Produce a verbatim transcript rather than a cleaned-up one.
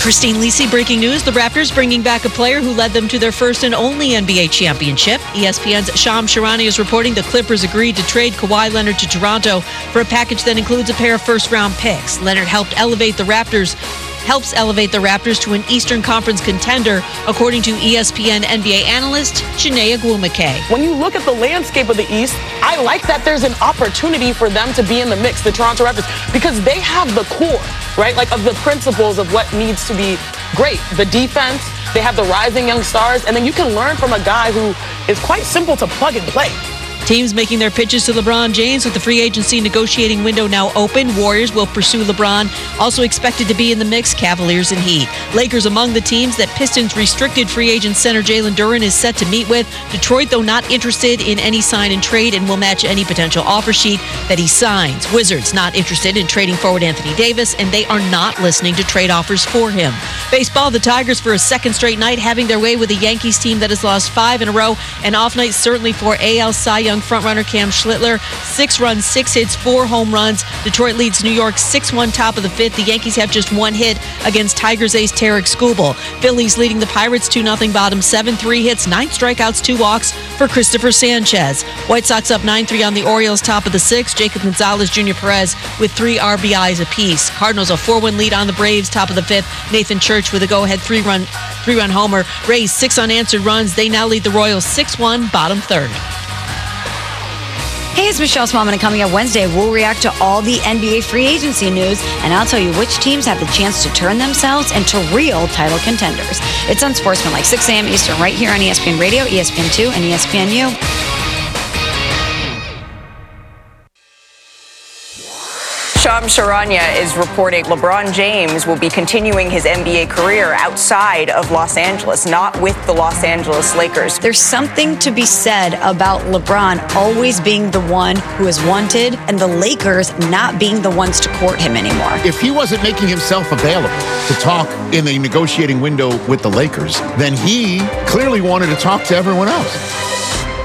Christine Lisi, breaking news. The Raptors bringing back a player who led them to their first and only N B A championship. E S P N's Shams Charania is reporting the Clippers agreed to trade Kawhi Leonard to Toronto for a package that includes a pair of first-round picks. Leonard helped elevate the Raptors helps elevate the Raptors to an Eastern Conference contender, according to E S P N N B A analyst Chiney Ogwumike. When you look at the landscape of the East, I like that there's an opportunity for them to be in the mix, the Toronto Raptors, because they have the core, right, like of the principles of what needs to be great. The defense, they have the rising young stars, and then you can learn from a guy who is quite simple to plug and play. Teams making their pitches to LeBron James with the free agency negotiating window now open. Warriors will pursue LeBron. Also expected to be in the mix, Cavaliers and Heat. Lakers among the teams that Pistons restricted free agent center Jalen Duren is set to meet with. Detroit, though, not interested in any sign and trade and will match any potential offer sheet that he signs. Wizards not interested in trading forward Anthony Davis, and they are not listening to trade offers for him. Baseball, the Tigers for a second straight night having their way with a Yankees team that has lost five in a row. An off night certainly for A L Cy Young frontrunner Cam Schlittler. Six runs, six hits, four home runs. Detroit leads New York six one top of the fifth. The Yankees have just one hit against Tigers ace Tarek Skubal. Phillies leading the Pirates two nothing bottom seven. Three hits, nine strikeouts, two walks for Christopher Sanchez. White Sox up nine three on the Orioles top of the sixth. Jacob Gonzalez, Junior Perez with three R B Is apiece. Cardinals a four one lead on the Braves top of the fifth. Nathan Church with a go-ahead three-run three-run homer. Rays six unanswered runs. They now lead the Royals six one bottom third. Hey, it's Michelle Smallman, and coming up Wednesday, we'll react to all the N B A free agency news, and I'll tell you which teams have the chance to turn themselves into real title contenders. It's Unsportsmanlike, six a.m. Eastern, right here on E S P N Radio, E S P N two, and E S P N U. Shams Charania is reporting LeBron James will be continuing his N B A career outside of Los Angeles, not with the Los Angeles Lakers. There's something to be said about LeBron always being the one who is wanted and the Lakers not being the ones to court him anymore. If he wasn't making himself available to talk in the negotiating window with the Lakers, then he clearly wanted to talk to everyone else.